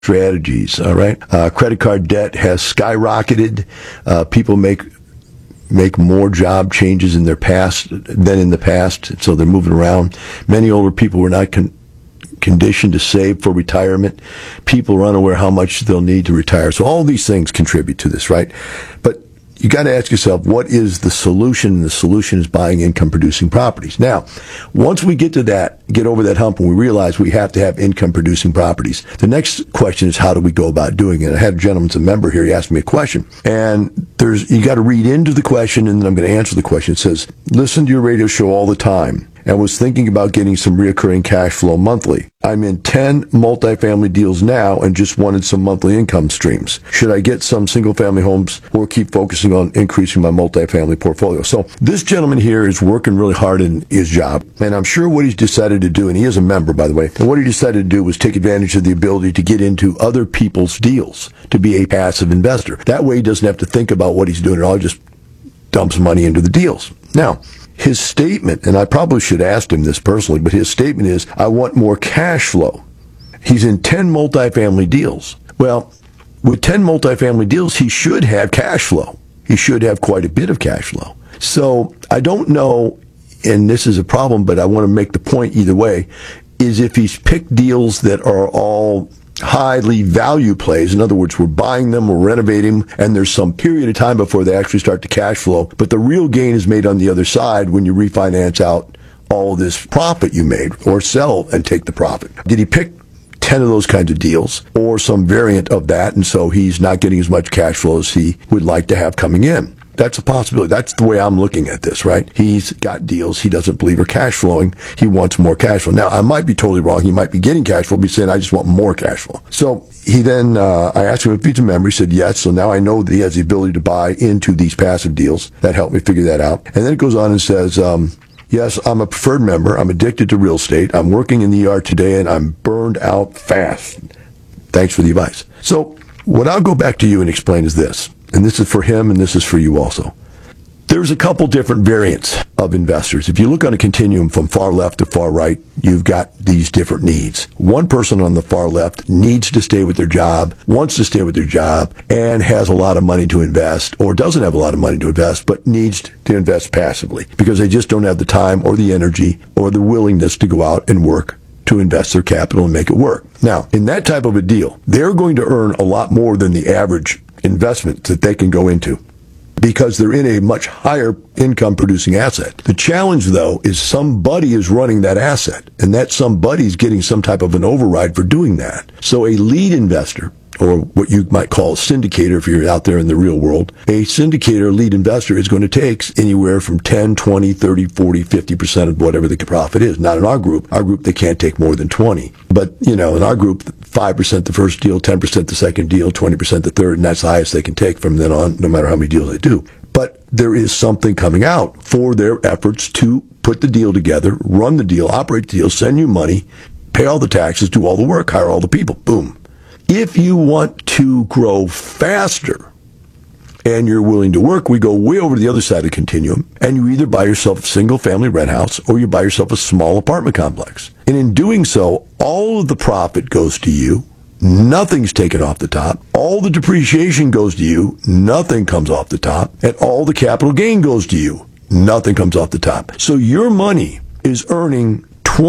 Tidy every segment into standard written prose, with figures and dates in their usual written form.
strategies, all right? Credit card debt has skyrocketed. People make more job changes in their past than in the past, so they're moving around. Many older people were not conditioned to save for retirement. People are unaware how much they'll need to retire. So all these things contribute to this, right? But you got to ask yourself, what is the solution? And the solution is buying income-producing properties. Now, once we get over that hump, and we realize we have to have income-producing properties, the next question is, how do we go about doing it? I had a gentleman, a member here, he asked me a question, and you got to read into the question, and then I'm going to answer the question. It says, listen to your radio show all the time, and was thinking about getting some reoccurring cash flow monthly. I'm in 10 multifamily deals now and just wanted some monthly income streams. Should I get some single-family homes or keep focusing on increasing my multifamily portfolio? So this gentleman here is working really hard in his job, and I'm sure what he's decided to do, and he is a member, by the way, and what he decided to do was take advantage of the ability to get into other people's deals, to be a passive investor. That way he doesn't have to think about what he's doing at all, he just dumps money into the deals. Now, his statement, and I probably should have asked him this personally, but his statement is, I want more cash flow. He's in 10 multifamily deals. Well, with 10 multifamily deals, he should have cash flow. He should have quite a bit of cash flow. So I don't know, and this is a problem, but I want to make the point either way, is if he's picked deals that are all highly value plays. In other words, we're buying them, we're renovating them, and there's some period of time before they actually start to cash flow. But the real gain is made on the other side when you refinance out all this profit you made, or sell and take the profit. Did he pick 10 of those kinds of deals, or some variant of that, and so he's not getting as much cash flow as he would like to have coming in? That's a possibility. That's the way I'm looking at this, right? He's got deals he doesn't believe are cash flowing. He wants more cash flow. Now, I might be totally wrong. He might be getting cash flow, but he's saying, I just want more cash flow. So he then, I asked him if he's a member. He said yes. So now I know that he has the ability to buy into these passive deals. That helped me figure that out. And then it goes on and says, yes, I'm a preferred member. I'm addicted to real estate. I'm working in the ER today, and I'm burned out fast. Thanks for the advice. So what I'll go back to you and explain is this. And this is for him, and this is for you also. There's a couple different variants of investors. If you look on a continuum from far left to far right, you've got these different needs. One person on the far left needs to stay with their job, wants to stay with their job, and has a lot of money to invest, or doesn't have a lot of money to invest, but needs to invest passively because they just don't have the time or the energy or the willingness to go out and work to invest their capital and make it work. Now, in that type of a deal, they're going to earn a lot more than the average investment that they can go into because they're in a much higher income producing asset. The challenge, though, is somebody is running that asset, and that somebody is getting some type of an override for doing that. So a lead investor, or what you might call a syndicator if you're out there in the real world, a syndicator lead investor is going to take anywhere from 10, 20, 30, 40, 50% of whatever the profit is. Not in our group. Our group, they can't take more than 20. But, in our group, 5% the first deal, 10% the second deal, 20% the third, and that's the highest they can take from then on, no matter how many deals they do. But there is something coming out for their efforts to put the deal together, run the deal, operate the deal, send you money, pay all the taxes, do all the work, hire all the people. Boom. If you want to grow faster and you're willing to work, we go way over to the other side of the continuum, and you either buy yourself a single-family rent house or you buy yourself a small apartment complex. And in doing so, all of the profit goes to you. Nothing's taken off the top. All the depreciation goes to you. Nothing comes off the top. And all the capital gain goes to you. Nothing comes off the top. So your money is earning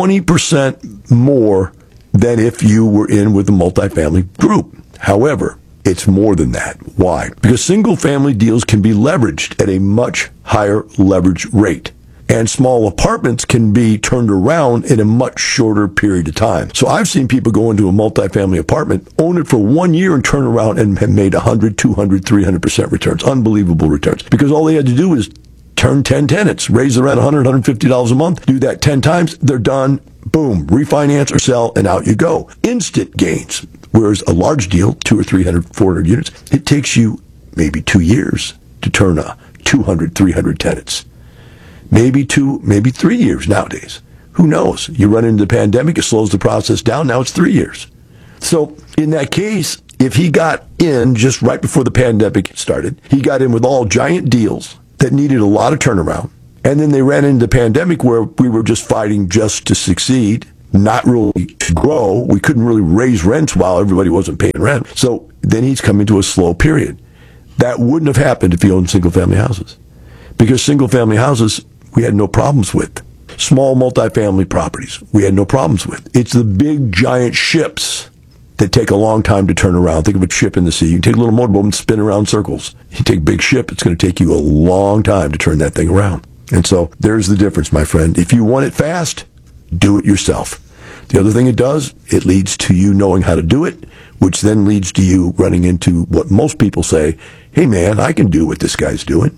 20% more than if you were in with a multifamily group. However, it's more than that. Why? Because single-family deals can be leveraged at a much higher leverage rate. And small apartments can be turned around in a much shorter period of time. So I've seen people go into a multifamily apartment, own it for 1 year, and turn around and have made 100, 200, 300% returns. Unbelievable returns. Because all they had to do is turn 10 tenants, raise the rent $100, $150 a month, do that 10 times, they're done. Boom, refinance or sell, and out you go. Instant gains. Whereas a large deal, 200 or 300, 400 units, it takes you maybe 2 years to turn 200, 300 tenants. Maybe 3 years nowadays. Who knows? You run into the pandemic, it slows the process down, now it's 3 years. So in that case, if he got in just right before the pandemic started, he got in with all giant deals that needed a lot of turnaround. And then they ran into the pandemic where we were just fighting just to succeed. not really grow. We couldn't really raise rents while everybody wasn't paying rent. So then he's coming to a slow period. That wouldn't have happened if he owned single-family houses. Because single-family houses, we had no problems with. Small multifamily properties, we had no problems with. It's the big, giant ships that take a long time to turn around. Think of a ship in the sea. You can take a little motorboat and spin around in circles. You take a big ship, it's going to take you a long time to turn that thing around. And so there's the difference, my friend. If you want it fast, do it yourself. The other thing it does, it leads to you knowing how to do it, which then leads to you running into what most people say, hey man, I can do what this guy's doing.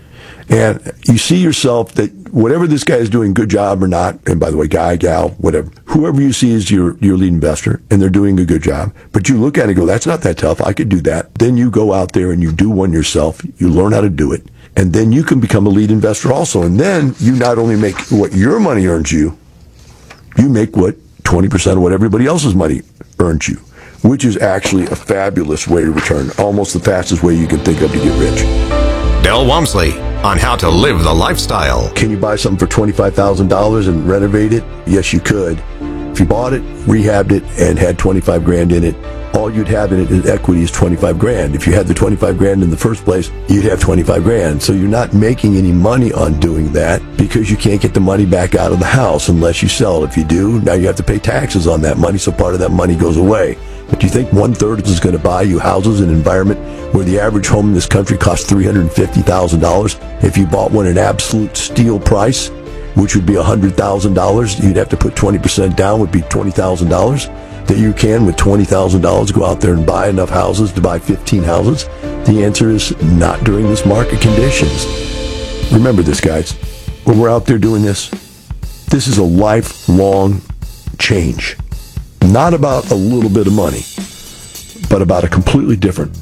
And you see yourself that whatever this guy is doing, good job or not, and by the way, guy, gal, whatever, whoever you see is your lead investor, and they're doing a good job, but you look at it and go, that's not that tough, I could do that. Then you go out there and you do one yourself, you learn how to do it, and then you can become a lead investor also. And then you not only make what your money earns you, you make what 20% of what everybody else's money earns you, which is actually a fabulous way to return, almost the fastest way you can think of to get rich. Del Walmsley on how to live the lifestyle. Can you buy something for $25,000 and renovate it? Yes, you could. If you bought it, rehabbed it, and had 25 grand in it, all you'd have in it as equity is 25 grand. If you had the 25 grand in the first place, you'd have 25 grand. So you're not making any money on doing that because you can't get the money back out of the house unless you sell it. If you do, now you have to pay taxes on that money, so part of that money goes away. But do you think 1/3 is going to buy you houses in an environment where the average home in this country costs $350,000? If you bought one at absolute steal price, which would be $100,000, you'd have to put 20% down, would be $20,000. That you can, with $20,000, go out there and buy enough houses to buy 15 houses? The answer is not during this market conditions. Remember this, guys. When we're out there doing this is a lifelong change. Not about a little bit of money, but about a completely different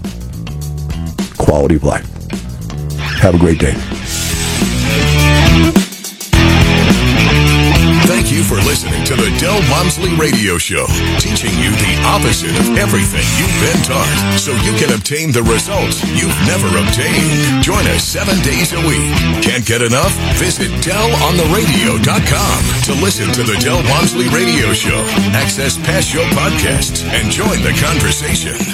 quality of life. Have a great day. Thank you for listening to the Del Walmsley Radio Show, teaching you the opposite of everything you've been taught, so you can obtain the results you've never obtained. Join us 7 days a week. Can't get enough? Visit DelOnTheRadio.com to listen to the Del Walmsley Radio Show, access past show podcasts, and join the conversation.